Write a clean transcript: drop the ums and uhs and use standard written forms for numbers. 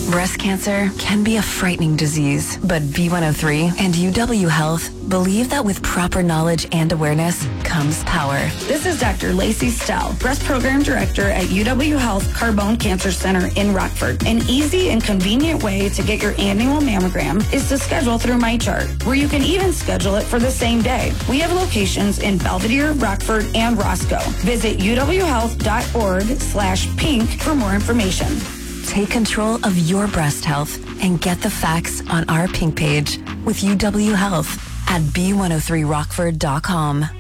Breast cancer can be a frightening disease, but B103 and UW Health believe that with proper knowledge and awareness comes power. This is Dr. Lacey Stell, Breast Program Director at UW Health Carbone Cancer Center in Rockford. An easy and convenient way to get your annual mammogram is to schedule through MyChart, where you can even schedule it for the same day. We have locations in Belvedere, Rockford, and Roscoe. Visit uwhealth.org/pink for more information. Take control of your breast health and get the facts on our pink page with UW Health at b103rockford.com.